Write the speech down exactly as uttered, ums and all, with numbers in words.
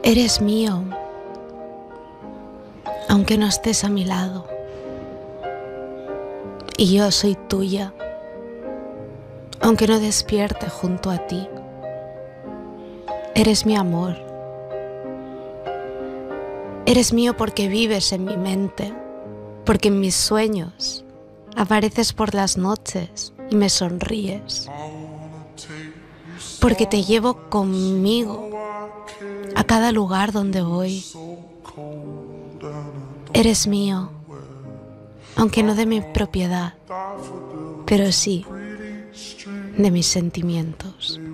Eres mío, aunque no estés a mi lado. Y yo soy tuya, aunque no despierte junto a ti. Eres mi amor. Eres mío porque vives en mi mente, porque en mis sueños apareces por las noches y me sonríes, porque te llevo conmigo a cada lugar donde voy. Eres mío, aunque no de mi propiedad, pero sí de mis sentimientos.